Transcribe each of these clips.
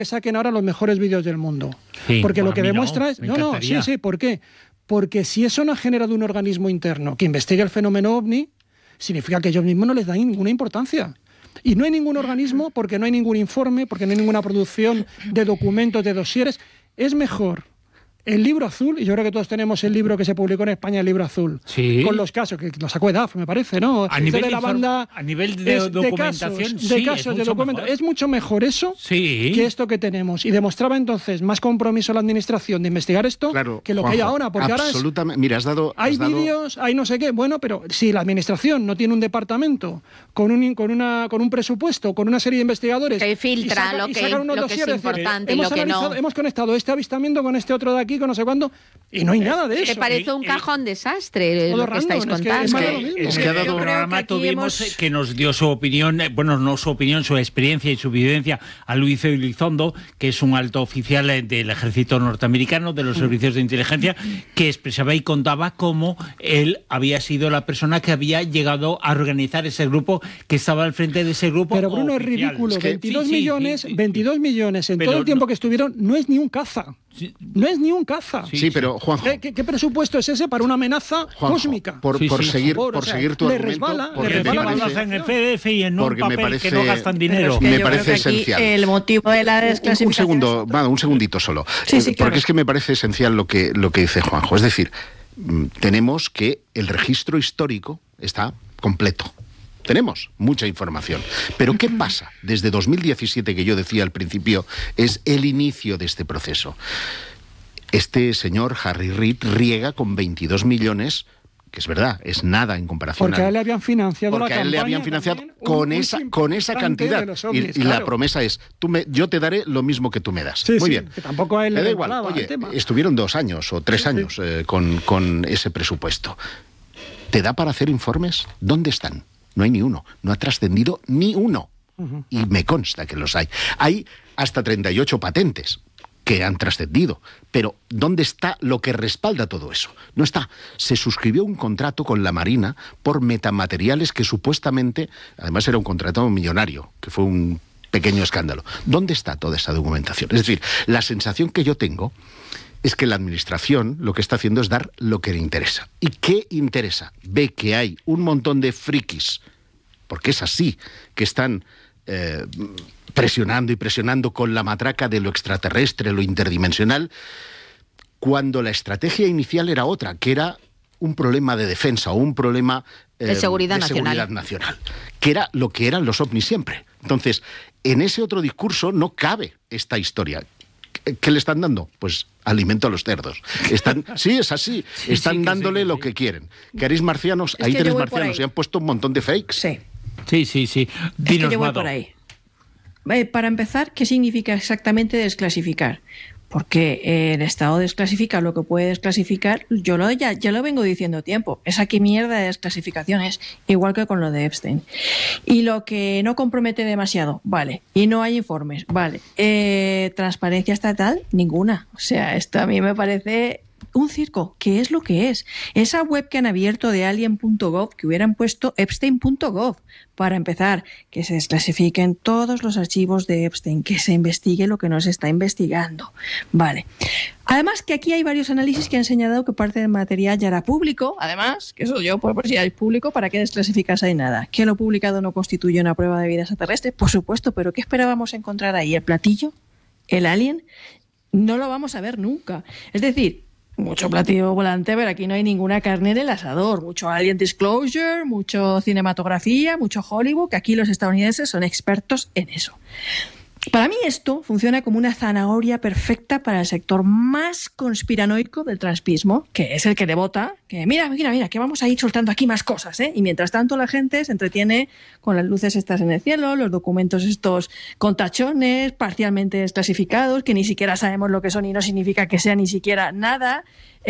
que saquen ahora los mejores vídeos del mundo. Sí, porque lo que demuestra es... sí, ¿por qué? Porque si eso no ha generado un organismo interno que investigue el fenómeno OVNI, significa que ellos mismos no les dan ninguna importancia. Y no hay ningún organismo, porque no hay ningún informe, porque no hay ninguna producción de documentos, de dosieres. Es mejor el libro azul, y yo creo que todos tenemos el libro que se publicó en España, el libro azul, sí, con los casos, que lo sacó EDAF, me parece, ¿no? A nivel de documentación, de casos, de documentación. Es mucho mejor eso que esto que tenemos. Y demostraba entonces más compromiso la administración de investigar esto que lo que hay ahora. Porque absolutamente. Mira, hay vídeos, hay no sé qué. Bueno, pero si la administración no tiene un departamento con un presupuesto, con una serie de investigadores que filtra lo que es importante y lo que no. Hemos conectado este avistamiento con este otro de aquí, con no sé cuándo, y no hay nada de eso. Que parece un cajón desastre lo que estáis contando. Es que ha dado un programa tuvimos que nos dio su opinión, su experiencia y su vivencia a Luis Elizondo, que es un alto oficial del ejército norteamericano, de los servicios de inteligencia, que expresaba y contaba cómo él había sido la persona que había llegado a organizar ese grupo, que estaba al frente de ese grupo. Pero Bruno, oficial. Es ridículo, 22 millones en todo el tiempo que estuvieron, no es ni un caza. No es ni un caza. Sí, pero Juanjo, ¿Qué presupuesto es ese para una amenaza cósmica? Por seguir tu argumento, en el PDF y en un papel que no gastan dinero. Me parece esencial. El motivo de la desclasificación. Un segundito solo. Sí, porque es que me parece esencial lo que dice Juanjo. Es decir, tenemos que el registro histórico está completo. Tenemos mucha información. Pero ¿qué pasa? Desde 2017, que yo decía al principio, es el inicio de este proceso. Este señor Harry Reid riega con 22 millones, que es verdad, es nada en comparación. Porque a él le habían financiado la campaña. Porque a él le habían financiado con esa cantidad. OVNIs, y la promesa es, yo te daré lo mismo que tú me das. Muy bien. Que tampoco a él le da igual. Oye, estuvieron 2 años o 3 años con ese presupuesto. ¿Te da para hacer informes? ¿Dónde están? No hay ni uno, no ha trascendido ni uno. Y me consta que los hay. Hay hasta 38 patentes que han trascendido. Pero ¿dónde está lo que respalda todo eso? No está. Se suscribió un contrato con la Marina por metamateriales que supuestamente, además era un contrato millonario, que fue un pequeño escándalo. ¿Dónde está toda esa documentación? Es decir, la sensación que yo tengo es que la administración lo que está haciendo es dar lo que le interesa. ¿Y qué interesa? Ve que hay un montón de frikis, porque es así, que están presionando con la matraca de lo extraterrestre, lo interdimensional, cuando la estrategia inicial era otra, que era un problema de defensa o un problema de seguridad nacional, que era lo que eran los ovnis siempre. Entonces, en ese otro discurso no cabe esta historia. ¿Qué le están dando? Pues alimento a los cerdos. Sí, es así. Están dándole lo que quieren. ¿Queréis marcianos? Hay 3 marcianos y han puesto un montón de fakes. Sí. Sí. Dinos, es que yo voy por ahí. Para empezar, ¿qué significa exactamente desclasificar? Porque el Estado desclasifica lo que puede desclasificar. Yo ya lo vengo diciendo tiempo. Esa qué mierda de desclasificaciones, igual que con lo de Epstein. Y lo que no compromete demasiado, vale. Y no hay informes, vale. Transparencia estatal, ninguna. O sea, esto a mí me parece un circo. ¿Qué es lo que es? Esa web que han abierto de alien.gov, que hubieran puesto epstein.gov. Para empezar, que se desclasifiquen todos los archivos de Epstein, que se investigue lo que no se está investigando. Vale. Además, que aquí hay varios análisis que han señalado que parte del material ya era público. Además, que eso yo, por si es público, ¿para qué desclasificas ahí nada? ¿Que lo publicado no constituye una prueba de vida extraterrestre? Por supuesto, pero ¿qué esperábamos encontrar ahí? ¿El platillo? ¿El alien? No lo vamos a ver nunca. Es decir, mucho platillo volante, pero aquí no hay ninguna carne en el asador. Mucho Alien Disclosure, mucho cinematografía, mucho Hollywood, que aquí los estadounidenses son expertos en eso. Para mí esto funciona como una zanahoria perfecta para el sector más conspiranoico del transpismo, que es el que le vota, que mira, que vamos a ir soltando aquí más cosas, ¿eh? Y mientras tanto la gente se entretiene con las luces estas en el cielo, los documentos estos con tachones, parcialmente desclasificados, que ni siquiera sabemos lo que son y no significa que sea ni siquiera nada.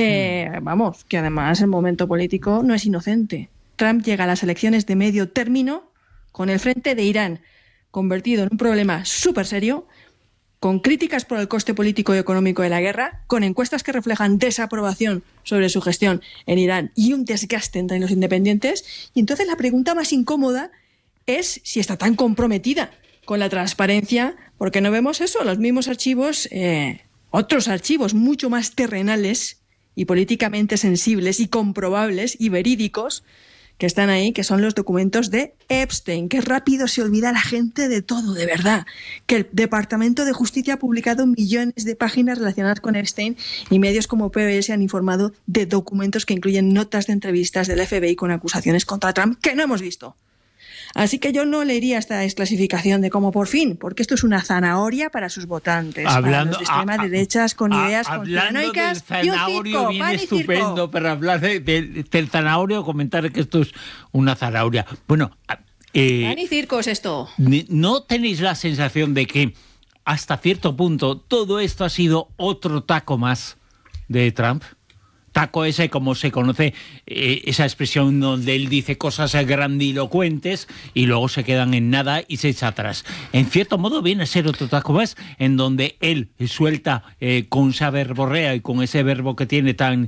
Vamos, que además el momento político no es inocente. Trump llega a las elecciones de medio término con el frente de Irán convertido en un problema súper serio, con críticas por el coste político y económico de la guerra, con encuestas que reflejan desaprobación sobre su gestión en Irán y un desgaste entre los independientes. Y entonces la pregunta más incómoda es si está tan comprometida con la transparencia, porque no vemos eso, los mismos archivos, otros archivos mucho más terrenales y políticamente sensibles y comprobables y verídicos que están ahí, que son los documentos de Epstein. Qué rápido se olvida la gente de todo, de verdad. Que el Departamento de Justicia ha publicado millones de páginas relacionadas con Epstein y medios como PBS han informado de documentos que incluyen notas de entrevistas del FBI con acusaciones contra Trump que no hemos visto. Así que yo no leería esta desclasificación de como por fin, porque esto es una zanahoria para sus votantes, para los de extrema derechas con ideas conspiranoicas y un circo, viene estupendo para hablar del zanahorio, comentar que esto es una zanahoria. Bueno, pan y circo es esto. ¿No tenéis la sensación de que hasta cierto punto todo esto ha sido otro taco más de Trump? Taco ese, como se conoce, esa expresión donde él dice cosas grandilocuentes y luego se quedan en nada y se echa atrás. En cierto modo viene a ser otro taco más, en donde él suelta con esa verborrea y con ese verbo que tiene tan...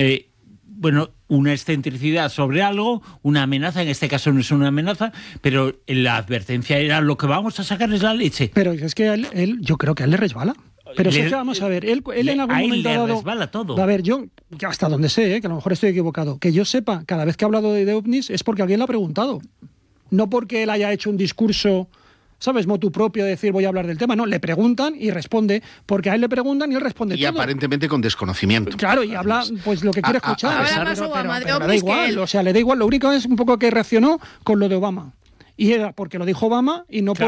una excentricidad sobre algo, una amenaza, en este caso no es una amenaza, pero la advertencia era lo que vamos a sacar es la leche. Pero es que él yo creo que a él le resbala. Pero eso, vamos a ver, él en algún momento ha dado... resbala todo. A ver, yo, hasta donde sé, que a lo mejor estoy equivocado, que yo sepa, cada vez que ha hablado de ovnis es porque alguien le ha preguntado. No porque él haya hecho un discurso, ¿sabes?, motu propio de decir voy a hablar del tema. No, le preguntan y responde, porque a él le preguntan y él responde y todo. Y aparentemente con desconocimiento. Claro, y habla pues lo que quiere escuchar. Pero le da igual, o sea, le da igual. Lo único es un poco que reaccionó con lo de Obama. Y era porque lo dijo Obama y no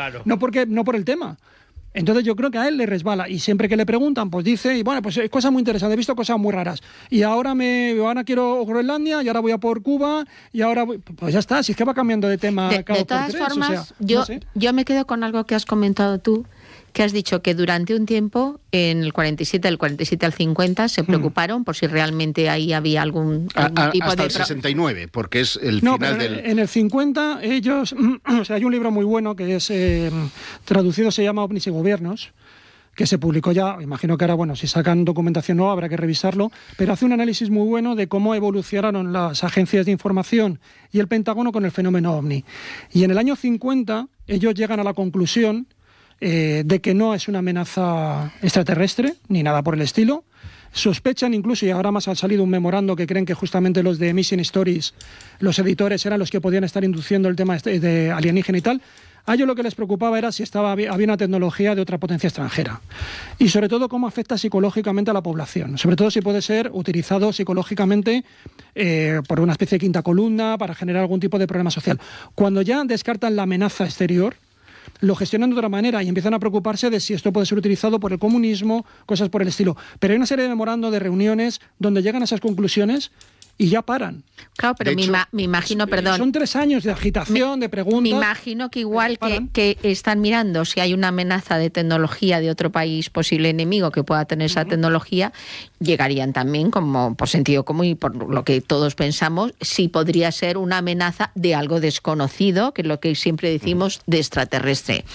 por el tema. Entonces yo creo que a él le resbala y siempre que le preguntan pues dice, y bueno, pues es cosa muy interesante, he visto cosas muy raras y ahora quiero Groenlandia y ahora voy a por Cuba y ahora pues ya está, si es que va cambiando de tema cada de todas formas, o sea, yo me quedo con algo que has comentado tú, que has dicho que durante un tiempo, en el 47 al 50, se preocuparon por si realmente ahí había algún tipo hasta de... el 69, porque es el final del... En el 50 ellos... O sea, hay un libro muy bueno que es traducido, se llama OVNIs y Gobiernos, que se publicó ya, imagino que ahora, bueno, si sacan documentación nueva habrá que revisarlo, pero hace un análisis muy bueno de cómo evolucionaron las agencias de información y el Pentágono con el fenómeno OVNI. Y en el año 50 ellos llegan a la conclusión de que no es una amenaza extraterrestre, ni nada por el estilo. Sospechan incluso, y ahora más ha salido un memorando que creen que justamente los de Missing Stories, los editores, eran los que podían estar induciendo el tema de alienígena y tal. A ellos lo que les preocupaba era si había una tecnología de otra potencia extranjera. Y sobre todo cómo afecta psicológicamente a la población. Sobre todo si puede ser utilizado psicológicamente por una especie de quinta columna para generar algún tipo de problema social. Cuando ya descartan la amenaza exterior, lo gestionan de otra manera y empiezan a preocuparse de si esto puede ser utilizado por el comunismo, cosas por el estilo. Pero hay una serie de memorandos, de reuniones, donde llegan a esas conclusiones y ya paran. Claro, pero me imagino, perdón. Son 3 años de agitación, de preguntas. Me imagino que igual que están mirando si hay una amenaza de tecnología de otro país, posible enemigo que pueda tener esa tecnología, llegarían también, como por sentido común y por lo que todos pensamos, si podría ser una amenaza de algo desconocido, que es lo que siempre decimos de extraterrestre.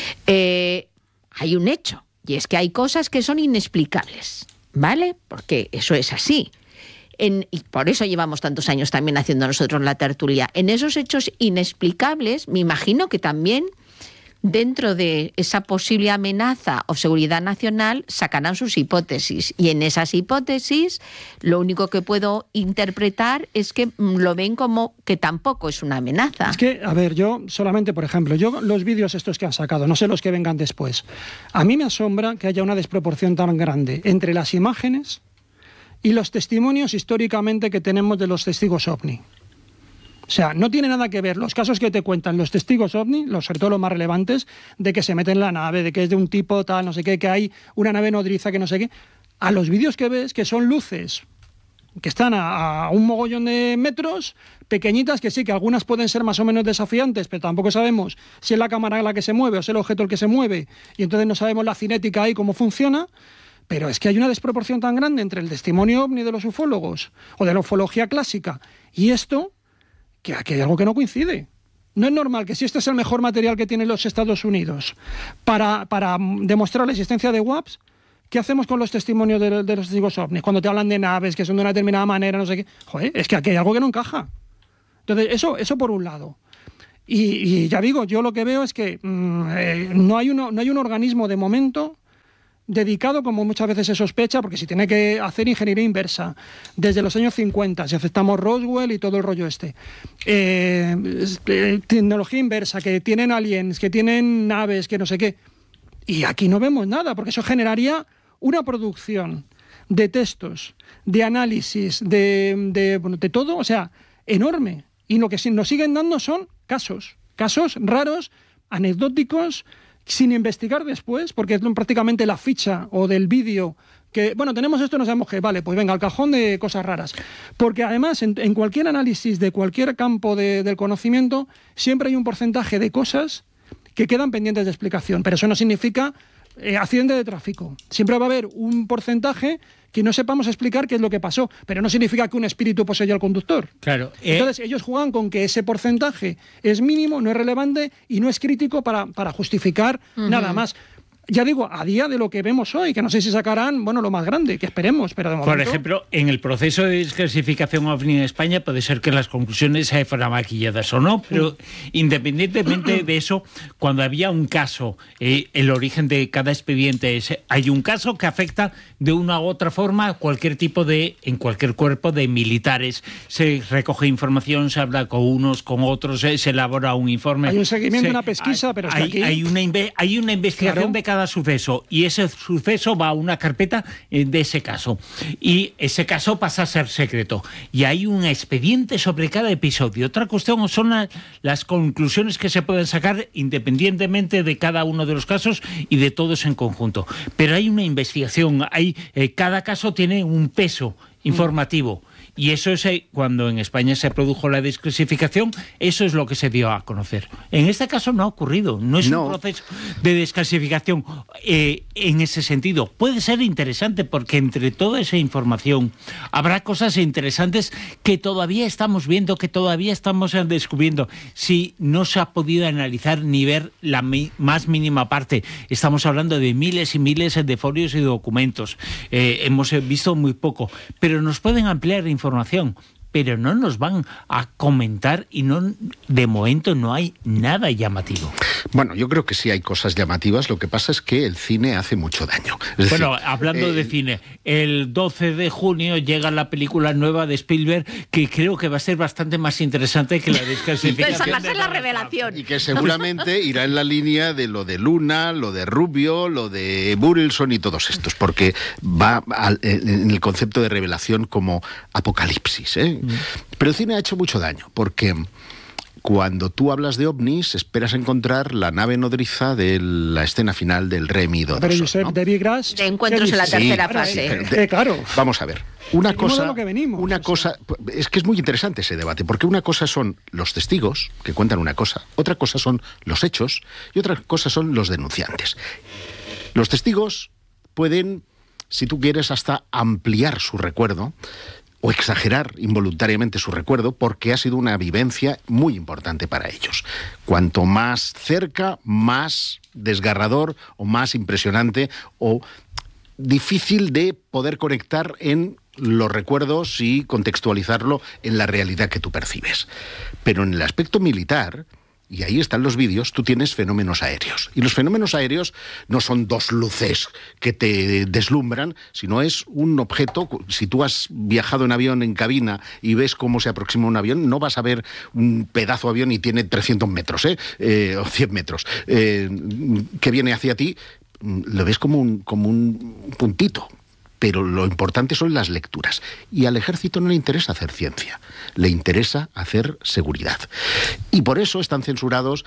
Hay un hecho, y es que hay cosas que son inexplicables, ¿vale? Porque eso es así. Y por eso llevamos tantos años también haciendo nosotros la tertulia. En esos hechos inexplicables, me imagino que también dentro de esa posible amenaza o seguridad nacional sacarán sus hipótesis. Y en esas hipótesis lo único que puedo interpretar es que lo ven como que tampoco es una amenaza. Es que, a ver, yo solamente, por ejemplo, los vídeos estos que han sacado, no sé los que vengan después, a mí me asombra que haya una desproporción tan grande entre las imágenes y los testimonios históricamente que tenemos de los testigos OVNI. O sea, no tiene nada que ver los casos que te cuentan los testigos OVNI, sobre todo los más relevantes, de que se meten en la nave, de que es de un tipo tal, no sé qué, que hay una nave nodriza, que no sé qué, a los vídeos que ves, que son luces que están a un mogollón de metros, pequeñitas, que sí, que algunas pueden ser más o menos desafiantes, pero tampoco sabemos si es la cámara la que se mueve o es el objeto el que se mueve, y entonces no sabemos la cinética ahí, cómo funciona. Pero es que hay una desproporción tan grande entre el testimonio OVNI de los ufólogos o de la ufología clásica y esto, que aquí hay algo que no coincide. No es normal que si este es el mejor material que tienen los Estados Unidos para demostrar la existencia de UAPs, ¿qué hacemos con los testimonios de los testigos OVNI? Cuando te hablan de naves que son de una determinada manera, no sé qué. Joder, es que aquí hay algo que no encaja. Entonces, eso por un lado. Y ya digo, yo lo que veo es que no hay un organismo de momento dedicado, como muchas veces se sospecha, porque si tiene que hacer ingeniería inversa desde los años 50, si aceptamos Roswell y todo el rollo tecnología inversa, que tienen aliens, que tienen naves, que no sé qué, y aquí no vemos nada, porque eso generaría una producción de textos, de análisis, de todo, o sea, enorme. Y lo que nos siguen dando son casos raros, anecdóticos, sin investigar después, porque es prácticamente la ficha o del vídeo que, bueno, tenemos esto, no sabemos qué, vale, pues venga, al cajón de cosas raras. Porque además, en cualquier análisis de cualquier campo del conocimiento, siempre hay un porcentaje de cosas que quedan pendientes de explicación, pero eso no significa accidente de tráfico. Siempre va a haber un porcentaje que no sepamos explicar qué es lo que pasó, pero no significa que un espíritu poseyó al conductor. Claro. Entonces ellos juegan con que ese porcentaje es mínimo, no es relevante y no es crítico para justificar nada más. Ya digo, a día de lo que vemos hoy, que no sé si sacarán, bueno, lo más grande, que esperemos, pero de momento... Por ejemplo, en el proceso de desclasificación OVNI en España puede ser que las conclusiones fueran maquilladas o no, pero independientemente de eso, cuando había un caso, el origen de cada expediente hay un caso que afecta de una u otra forma a cualquier tipo en cualquier cuerpo de militares. Se recoge información, se habla con unos, con otros, se elabora un informe. Hay un seguimiento, una pesquisa, pero hay una investigación, claro, de cada suceso, y ese suceso va a una carpeta de ese caso, y ese caso pasa a ser secreto, y hay un expediente sobre cada episodio. Otra cuestión son las conclusiones que se pueden sacar independientemente de cada uno de los casos y de todos en conjunto, pero hay una investigación, cada caso tiene un peso informativo. Y eso es cuando en España se produjo la desclasificación, eso es lo que se dio a conocer. En este caso no ha ocurrido, no es un proceso de desclasificación en ese sentido. Puede ser interesante porque entre toda esa información habrá cosas interesantes que todavía estamos viendo, que todavía estamos descubriendo. Si no se ha podido analizar ni ver la más mínima parte, estamos hablando de miles y miles de folios y documentos. Hemos visto muy poco, pero nos pueden ampliar información, pero no nos van a comentar y de momento no hay nada llamativo. Bueno, yo creo que sí hay cosas llamativas, lo que pasa es que el cine hace mucho daño. Hablando de cine, el 12 de junio llega la película nueva de Spielberg, que creo que va a ser bastante más interesante que la desclasificación. Va a ser la revelación. Y que seguramente irá en la línea de lo de Luna, lo de Rubio, lo de Burleson y todos estos, porque va en el concepto de revelación como apocalipsis, ¿eh? Pero el cine ha hecho mucho daño, porque cuando tú hablas de ovnis, esperas encontrar la nave nodriza de la escena final del Remi 2. Pero Josep, ¿no? David Grass... De encuentros en la tercera fase. Claro. Vamos a ver. Una cosa, cosa, es que es muy interesante ese debate, porque una cosa son los testigos, que cuentan una cosa, otra cosa son los hechos, y otra cosa son los denunciantes. Los testigos pueden, si tú quieres, hasta ampliar su recuerdo, o exagerar involuntariamente su recuerdo, porque ha sido una vivencia muy importante para ellos. Cuanto más cerca, más desgarrador o más impresionante o difícil de poder conectar en los recuerdos y contextualizarlo en la realidad que tú percibes. Pero en el aspecto militar, y ahí están los vídeos, tú tienes fenómenos aéreos. Y los fenómenos aéreos no son dos luces que te deslumbran, sino es un objeto. Si tú has viajado en avión en cabina y ves cómo se aproxima un avión, no vas a ver un pedazo de avión y tiene 300 metros, o 100 metros, que viene hacia ti, lo ves como un puntito. Pero lo importante son las lecturas. Y al ejército no le interesa hacer ciencia, le interesa hacer seguridad. Y por eso están censurados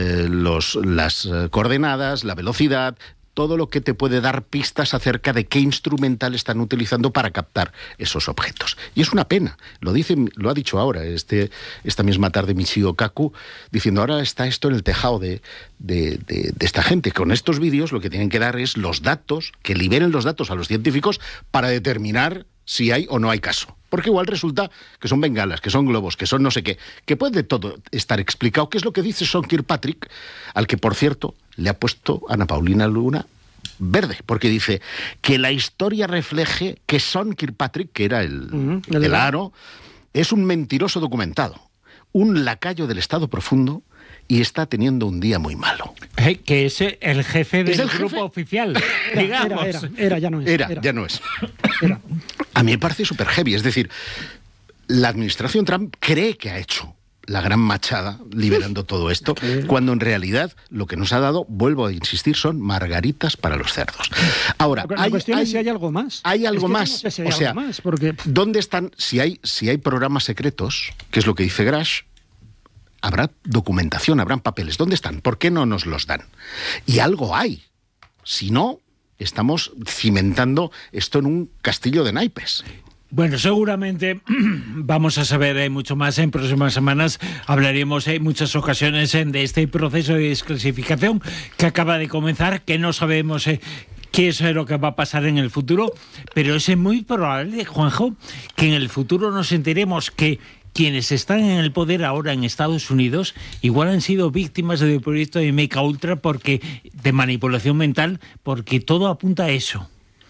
las coordenadas, la velocidad, todo lo que te puede dar pistas acerca de qué instrumental están utilizando para captar esos objetos. Y es una pena, lo ha dicho ahora, esta misma tarde Michio Kaku, diciendo ahora está esto en el tejado de esta gente. Con estos vídeos lo que tienen que dar es los datos, que liberen los datos a los científicos para determinar si hay o no hay caso. Porque igual resulta que son bengalas, que son globos, que son no sé qué, que puede todo estar explicado, que es lo que dice Sean Kirkpatrick, al que, por cierto, le ha puesto Ana Paulina Luna verde, porque dice que la historia refleje que Sean Kirkpatrick, que era el aro, es un mentiroso documentado, un lacayo del Estado profundo y está teniendo un día muy malo. Que es el jefe del el grupo jefe? oficial, digamos. Era, ya no es. Ya no es. Era. A mí me parece súper heavy. Es decir, la administración Trump cree que ha hecho la gran machada liberando todo esto, cuando en realidad lo que nos ha dado, vuelvo a insistir, son margaritas para los cerdos. Ahora, La cuestión es si hay algo más. Hay algo Es que más. no sé si hay O sea, algo más, porque... ¿dónde están? Si hay programas secretos, que es lo que dice Grash, habrá documentación, habrán papeles. ¿Dónde están? ¿Por qué no nos los dan? Y algo hay. Si no, estamos cimentando esto en un castillo de naipes. Bueno, seguramente vamos a saber mucho más en próximas semanas. Hablaremos en muchas ocasiones de este proceso de desclasificación que acaba de comenzar, que no sabemos qué es lo que va a pasar en el futuro, pero es muy probable, Juanjo, que en el futuro nos enteremos que quienes están en el poder ahora en Estados Unidos igual han sido víctimas del proyecto de MKUltra de manipulación mental, porque todo apunta a eso.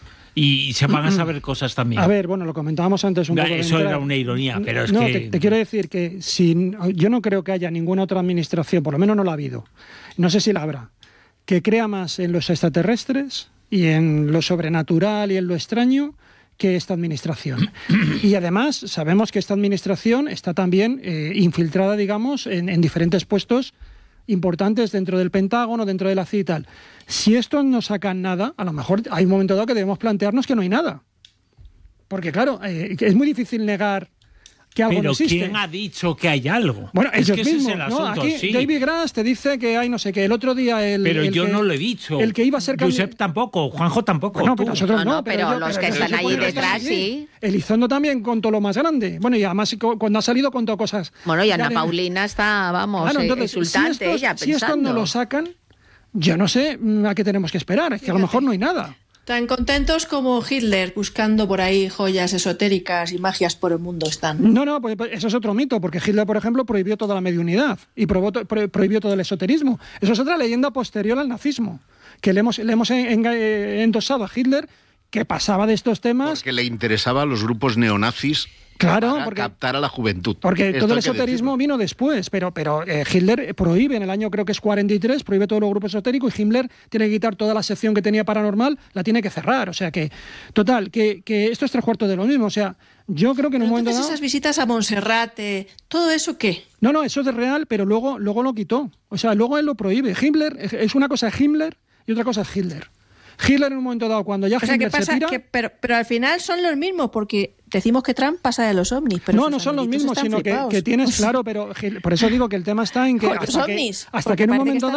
Y se van a saber cosas también. A ver, bueno, lo comentábamos antes un poco. Eso era una ironía, pero es no, que... te quiero decir que yo no creo que haya ninguna otra administración, por lo menos no la ha habido, no sé si la habrá, que crea más en los extraterrestres y en lo sobrenatural y en lo extraño que esta administración. Y además sabemos que esta administración está también infiltrada, digamos, en diferentes puestos importantes dentro del Pentágono, dentro de la CIA y tal. Si estos no sacan nada, a lo mejor hay un momento dado que debemos plantearnos que no hay nada. Porque claro, es muy difícil negar que algo no existe. Pero ¿quién ha dicho que hay algo? Bueno, ellos que ese mismos, es el asunto, ¿no? Aquí sí. David Grass te dice que hay no sé qué. El otro día Pero yo no lo he dicho. El que iba a ser Josep tampoco, Juanjo tampoco. Bueno, pero tú. nosotros no. Pero los que están ahí detrás, sí. Elizondo también contó lo más grande. Bueno, y además cuando ha salido contó cosas. Bueno, y Ana Paulina está, vamos, claro, entonces, insultante ella si estos pensando. no lo sacan, yo no sé a qué tenemos que esperar. Es que a lo mejor no hay nada. Tan contentos como Hitler buscando por ahí joyas esotéricas y magias por el mundo están. No, pues eso es otro mito, porque Hitler, por ejemplo, prohibió toda la mediunidad y prohibió todo el esoterismo. Eso es otra leyenda posterior al nazismo, que le hemos endosado a Hitler, que pasaba de estos temas. Porque le interesaba a los grupos neonazis. Claro, para captar a la juventud. Porque Esto todo el hay que esoterismo vino después, pero Hitler prohíbe en el año, creo que es 43, prohíbe todos los grupos esotéricos y Himmler tiene que quitar toda la sección que tenía paranormal, la tiene que cerrar. O sea que, total, que esto es 3/4 de lo mismo. O sea, yo creo que en un momento dado... esas visitas a Monserrate, ¿todo eso qué? No, eso es real, pero luego lo quitó. O sea, luego él lo prohíbe. Himmler, es una cosa es Himmler y otra cosa es Hitler. Hitler en un momento dado, cuando ya Himmler se tira... pero al final son los mismos, porque decimos que Trump pasa de los ovnis. Pero no son los mismos, sino que tienes, claro, pero por eso digo que el tema está en que hasta que en un momento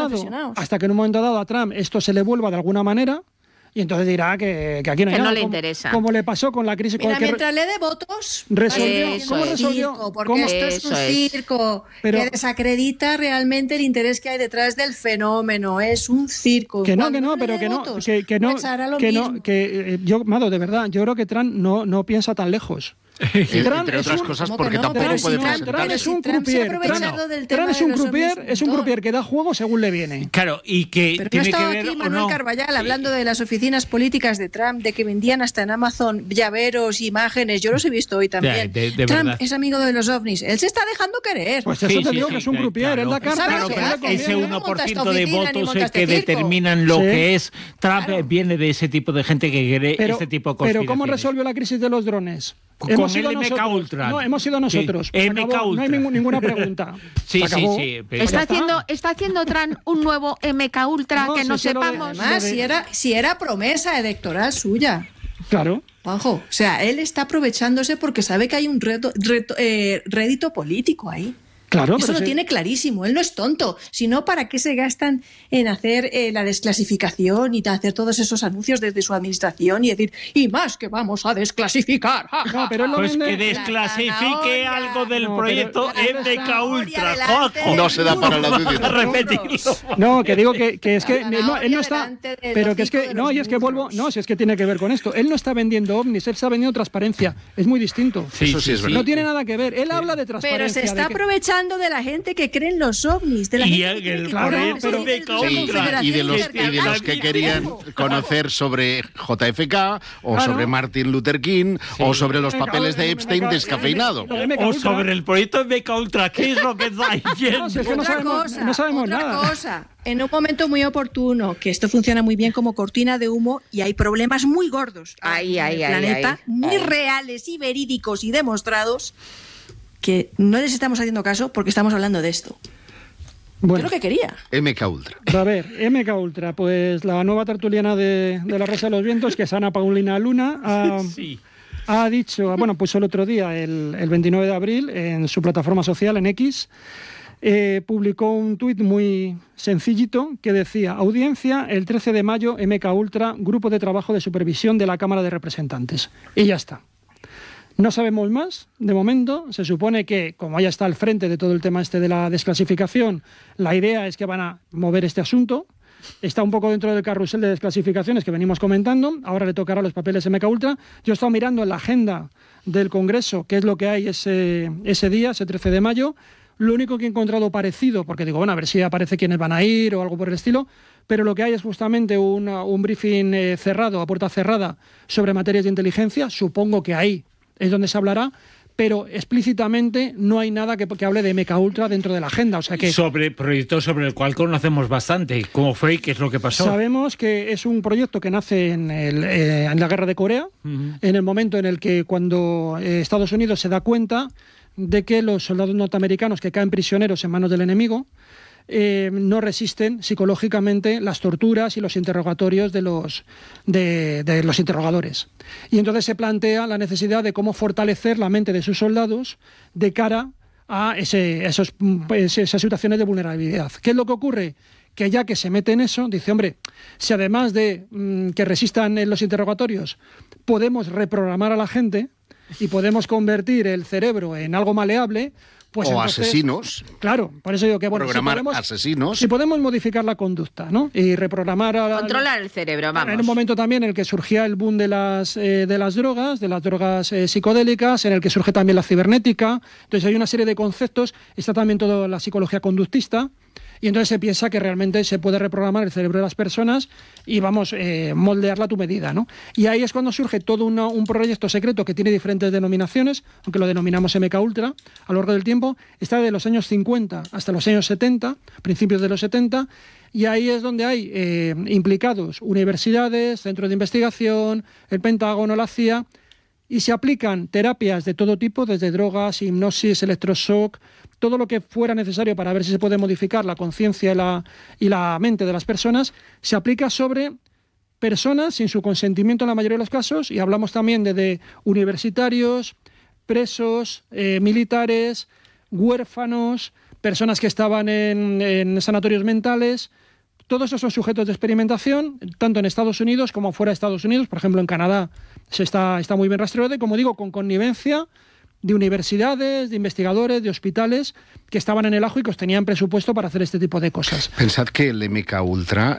dado a Trump esto se le vuelva de alguna manera, y entonces dirá que aquí no hay que nada. no le interesa. Como le pasó con la crisis... Mira, mientras le dé votos, ¿Cómo resolvió? Porque esto es un circo que desacredita realmente el interés que hay detrás del fenómeno. Es un circo. Mado, de verdad, yo creo que Trump no piensa tan lejos. Entre otras cosas, porque tampoco puede presentar. Es un croupier que da juego según le viene. Claro, y que pero tiene no que ver aquí o Manuel no. Carballal hablando de las oficinas políticas de Trump, de que vendían hasta en Amazon llaveros, imágenes. Yo los he visto hoy también. De Trump verdad. es amigo de los ovnis. Él se está dejando querer. Pues eso te digo que es un croupier. Él da cartas. Claro, que claro, le conviene. Ese Yo no monto 1% esta de oficina, ni votos monto este que circo. determinan lo Sí. que es Trump Claro. viene de ese tipo de gente que cree este tipo de Pero conspiraciones. ¿cómo resolvió la crisis de los drones? Con Hemos el sido nosotros. MKUltra. No, hemos sido nosotros. Sí, Se acabó. No hay MKUltra. ninguna pregunta. Sí, Se acabó. pero ¿Está ya haciendo Trump un nuevo MKUltra No, que si no es que lo de- sepamos? Además, si era promesa electoral suya. Claro. Juanjo, o sea, él está aprovechándose porque sabe que hay un rédito político ahí. Claro, Eso pero lo sí. tiene clarísimo. Él no es tonto. Si no, ¿para qué se gastan en hacer la desclasificación y hacer todos esos anuncios desde su administración y decir, y más que vamos a desclasificar? Ja, ja, No, pero él lo pues vende- que desclasifique zanahoria. algo del No, proyecto pero- MKUltra, adelante. Juanjo. No se da para la duda. Repetirlo. No, que digo que es que La él no está, delante del pero que es hocico que de no, los y es que vuelvo, burros. no, si es que tiene que ver con esto. Él no está vendiendo ovnis, él está vendiendo transparencia. Es muy distinto. Eso sí es verdad. No tiene nada que ver. Él habla de Pero transparencia. se está de que- aprovechando hablando de la gente que cree en los ovnis, de la Y gente que el cree que proyecto los de ovnis, Confederación y de los Intercambiar que querían tiempo. conocer sobre JFK o sobre Martin Luther King o sobre los papeles de Epstein descafeinado. O sobre el proyecto de MKUltra, ¿qué es lo que está diciendo? No, si es que no Otra sabemos, cosa, no sabemos otra nada. cosa. En un momento muy oportuno, que esto funciona muy bien como cortina de humo y hay problemas muy gordos Ay, en ay, el ay, planeta, ay. muy reales y verídicos y demostrados, que no les estamos haciendo caso porque estamos hablando de esto. Yo Bueno, lo que quería. MKUltra. a ver, MKUltra, pues la nueva tertuliana de la Rosa de los Vientos, que es Ana Paulina Luna, Sí. ha dicho, bueno, puso el otro día, el 29 de abril, en su plataforma social, en X, publicó un tuit muy sencillito que decía: audiencia el 13 de mayo, MKUltra, Grupo de Trabajo de Supervisión de la Cámara de Representantes. Y ya está. No sabemos más, de momento. Se supone que, como ya está al frente de todo el tema este de la desclasificación, la idea es que van a mover este asunto. Está un poco dentro del carrusel de desclasificaciones que venimos comentando. Ahora le tocará los papeles MKUltra. Yo he estado mirando en la agenda del Congreso qué es lo que hay ese día, ese 13 de mayo. Lo único que he encontrado parecido, porque digo, bueno, a ver si aparece quiénes van a ir o algo por el estilo, pero lo que hay es justamente un briefing cerrado, a puerta cerrada, sobre materias de inteligencia. Supongo que ahí es donde se hablará, pero explícitamente no hay nada que hable de MKUltra dentro de la agenda. O sea que Sobre proyectos sobre el cual conocemos bastante, cómo fue y qué es lo que pasó. sabemos que es un proyecto que nace en la guerra de Corea, en el momento en el que cuando Estados Unidos se da cuenta de que los soldados norteamericanos que caen prisioneros en manos del enemigo no resisten psicológicamente las torturas y los interrogatorios de los interrogadores. Y entonces se plantea la necesidad de cómo fortalecer la mente de sus soldados de cara a esas situaciones de vulnerabilidad. ¿Qué es lo que ocurre? Que ya que se mete en eso, dice, hombre, si además de que resistan en los interrogatorios, podemos reprogramar a la gente y podemos convertir el cerebro en algo maleable, pues o entonces, asesinos. Claro, por eso digo que bueno, Programar asesinos. si podemos modificar la conducta, ¿no? Y reprogramar Controlar el cerebro, vamos. en un momento también en el que surgía el boom de las drogas psicodélicas, en el que surge también la cibernética. Entonces hay una serie de conceptos. Está también toda la psicología conductista. Y entonces se piensa que realmente se puede reprogramar el cerebro de las personas y moldearla a tu medida, ¿no? Y ahí es cuando surge todo un proyecto secreto que tiene diferentes denominaciones, aunque lo denominamos MKUltra a lo largo del tiempo. Está de los años 50 hasta los años 70, principios de los 70, y ahí es donde hay implicados universidades, centros de investigación, el Pentágono, la CIA, y se aplican terapias de todo tipo, desde drogas, hipnosis, electroshock, todo lo que fuera necesario para ver si se puede modificar la conciencia y la mente de las personas, se aplica sobre personas sin su consentimiento en la mayoría de los casos, y hablamos también de universitarios, presos, militares, huérfanos, personas que estaban en sanatorios mentales. Todos esos son sujetos de experimentación, tanto en Estados Unidos como fuera de Estados Unidos. Por ejemplo, en Canadá está muy bien rastreado, y como digo, con connivencia de universidades, de investigadores, de hospitales que estaban en el ajo y que tenían presupuesto para hacer este tipo de cosas. Pensad que el MKUltra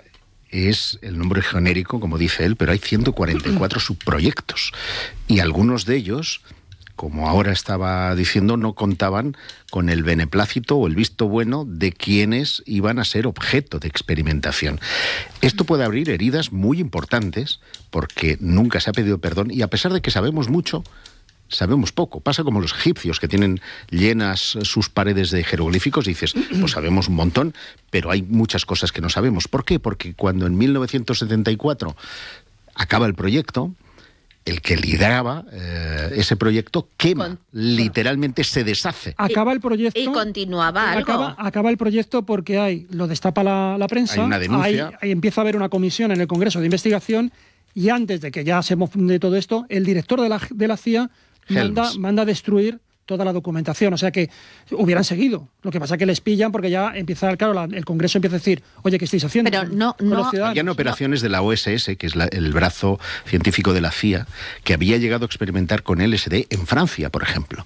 es el nombre genérico, como dice él, pero hay 144 subproyectos. Y algunos de ellos, como ahora estaba diciendo, no contaban con el beneplácito o el visto bueno de quienes iban a ser objeto de experimentación. Esto puede abrir heridas muy importantes porque nunca se ha pedido perdón, y a pesar de que sabemos mucho, sabemos poco. Pasa como los egipcios, que tienen llenas sus paredes de jeroglíficos, y dices, pues sabemos un montón, pero hay muchas cosas que no sabemos. ¿Por qué? Porque cuando en 1974 acaba el proyecto, el que lideraba ese proyecto quema, literalmente se deshace. Acaba el proyecto. Y continuaba algo. Acaba el proyecto porque lo destapa la prensa. Hay una denuncia. Ahí empieza a haber una comisión en el Congreso de Investigación, y antes de que ya se de todo esto, el director de la CIA manda a destruir toda la documentación. O sea que hubieran seguido. Lo que pasa es que les pillan porque ya empieza, claro, el Congreso empieza a decir, oye, ¿qué estáis haciendo? Pero no. Habían operaciones de la OSS, que es el brazo científico de la CIA, que había llegado a experimentar con LSD en Francia, por ejemplo,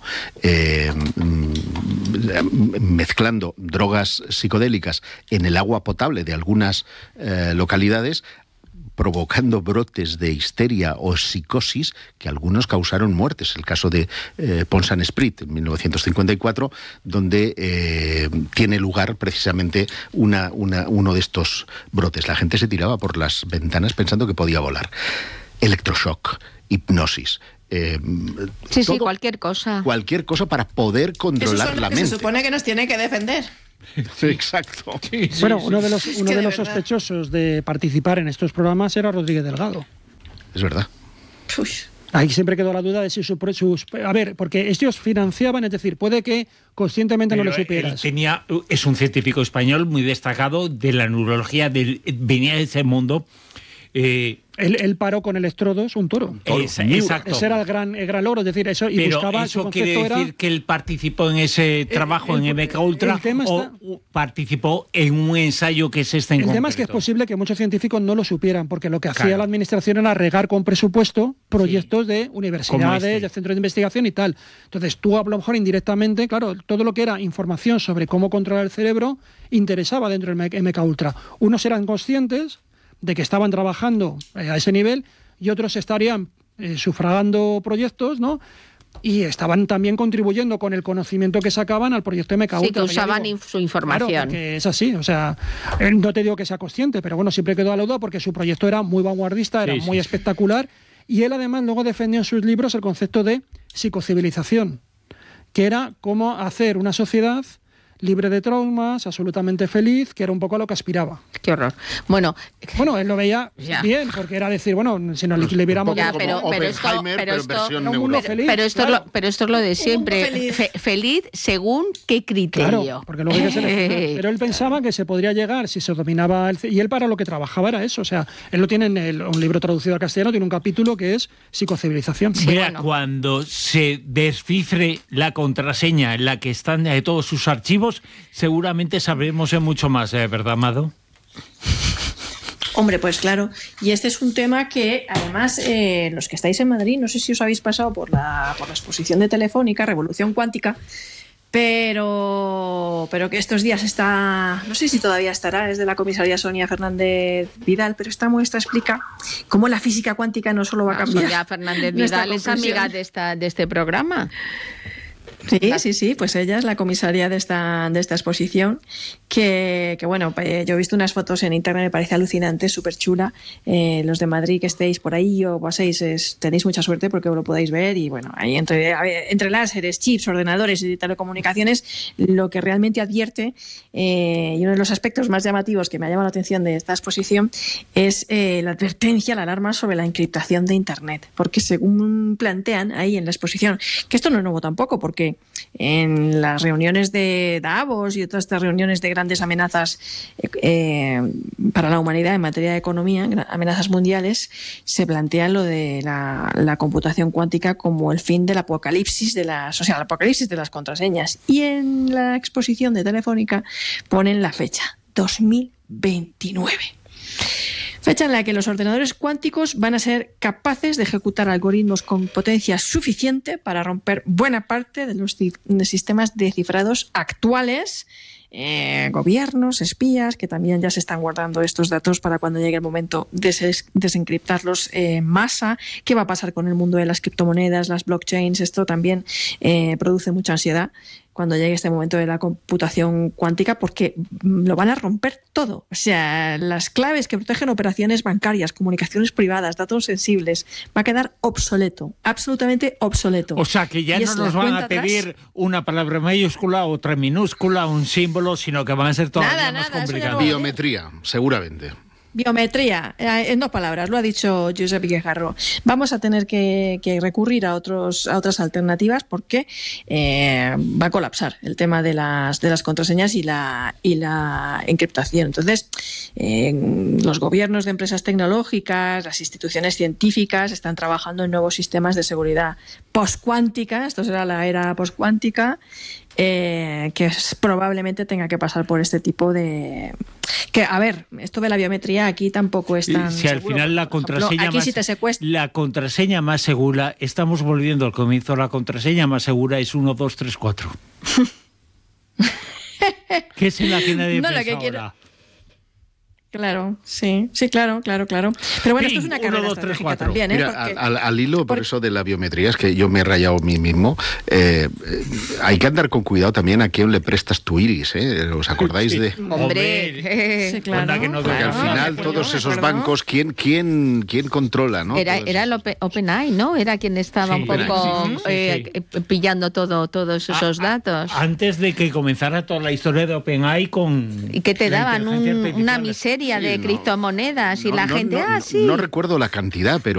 mezclando drogas psicodélicas en el agua potable de algunas localidades, provocando brotes de histeria o psicosis que algunos causaron muertes. El caso de Pont-Saint-Esprit en 1954, donde tiene lugar precisamente uno de estos brotes. La gente se tiraba por las ventanas pensando que podía volar. Electroshock, hipnosis. Sí, cualquier cosa. Cualquier cosa para poder controlar la mente. Se supone que nos tiene que defender. Sí, exacto. Sí, bueno, sí, uno de los verdad. sospechosos de participar en estos programas era Rodríguez Delgado. Es verdad. Uy. Ahí siempre quedó la duda de si a ver, porque ellos financiaban, es decir, puede que conscientemente no lo supieras. Es un científico español muy destacado de la neurología, venía de ese mundo. Él paró con electrodos un toro. Exacto. Ese era el gran logro, es decir, eso, y pero buscaba eso su concepto quiere decir que él participó en ese trabajo en MKUltra o participó en un ensayo que es este en El tema es que es posible que muchos científicos no lo supieran, porque lo que hacía la administración era regar con presupuesto proyectos de universidades, de centros de investigación y tal. Entonces tú a lo mejor indirectamente, claro, todo lo que era información sobre cómo controlar el cerebro interesaba dentro del MKUltra. Unos eran conscientes de que estaban trabajando a ese nivel y otros estarían sufragando proyectos, ¿no? Y estaban también contribuyendo con el conocimiento que sacaban al proyecto MKUltra. Sí, que usaban su información. Claro, porque es así, o sea, no te digo que sea consciente, pero bueno, siempre quedó a la duda porque su proyecto era muy vanguardista, era muy espectacular, y él además luego defendió en sus libros el concepto de psicocivilización, que era cómo hacer una sociedad libre de traumas, absolutamente feliz, que era un poco a lo que aspiraba. Qué horror. Bueno, él lo veía bien, porque era decir, bueno, si nos le viéramos... Pero esto es lo de siempre. Feliz según qué criterio. Claro, porque luego hay que seleccionar. Pero él pensaba que se podría llegar si se dominaba... Y él para lo que trabajaba era eso. O sea, él lo tiene en un libro traducido al castellano, tiene un capítulo que es psicocivilización. Sí, cuando se descifre la contraseña en la que están todos sus archivos, seguramente sabremos mucho más, ¿verdad, Amado? Hombre, pues claro. Y este es un tema que, además, los que estáis en Madrid, no sé si os habéis pasado por la exposición de Telefónica, Revolución Cuántica, pero que estos días está, no sé si todavía estará, es de la comisaria Sonia Fernández Vidal, pero esta muestra explica cómo la física cuántica no solo va a cambiar. Sonia Fernández Vidal es amiga de este programa. Sí, pues ella es la comisaria de esta exposición que bueno, yo he visto unas fotos en internet, me parece alucinante, súper chula. Los de Madrid que estéis por ahí o paséis, tenéis mucha suerte porque lo podáis ver y bueno, ahí entre láseres, chips, ordenadores y telecomunicaciones, lo que realmente advierte y uno de los aspectos más llamativos que me ha llamado la atención de esta exposición es la advertencia, la alarma sobre la encriptación de Internet, porque según plantean ahí en la exposición, que esto no es nuevo tampoco, porque en las reuniones de Davos y otras estas reuniones de grandes amenazas para la humanidad en materia de economía, amenazas mundiales, se plantea lo de la computación cuántica como el fin del apocalipsis el apocalipsis de las contraseñas. Y en la exposición de Telefónica ponen la fecha, 2029. Fecha en la que los ordenadores cuánticos van a ser capaces de ejecutar algoritmos con potencia suficiente para romper buena parte de los sistemas de cifrados actuales. Gobiernos, espías, que también ya se están guardando estos datos para cuando llegue el momento de desencriptarlos en masa. ¿Qué va a pasar con el mundo de las criptomonedas, las blockchains? Esto también produce mucha ansiedad cuando llegue este momento de la computación cuántica, porque lo van a romper todo. O sea, las claves que protegen operaciones bancarias, comunicaciones privadas, datos sensibles, va a quedar obsoleto, absolutamente obsoleto. O sea, que ya no nos van a pedir una palabra mayúscula, otra minúscula, un símbolo, sino que van a ser todavía más complicados. Biometría, seguramente. Biometría, en 2 palabras, lo ha dicho Josep Guijarro. Vamos a tener que recurrir a otras alternativas porque va a colapsar el tema de las contraseñas y la encriptación. Entonces, los gobiernos de empresas tecnológicas, las instituciones científicas están trabajando en nuevos sistemas de seguridad postcuántica. Esto será la era postcuántica. Que probablemente tenga que pasar por este tipo de... Que, a ver, esto de la biometría aquí tampoco es tan si al seguro. final la contraseña, la contraseña más segura, estamos volviendo al comienzo, la contraseña más segura es 1, 2, 3, 4. ¿Qué es la que nadie piensa ahora? Claro, sí, claro. Pero bueno, esto es una carrera estratégica también, ¿eh? Mira, al hilo, por eso de la biometría, es que yo me he rayado a mí mismo, hay que andar con cuidado también a quién le prestas tu iris, ¿eh? ¿Os acordáis de...? Hombre, sí, claro. Porque al final todos esos bancos, ¿quién controla, ¿no? Era el OpenAI, ¿no? Era quien estaba un poco pillando todos esos datos. Antes de que comenzara toda la historia de OpenAI con... Y que te daban una miseria de criptomonedas y la gente, no recuerdo la cantidad, pero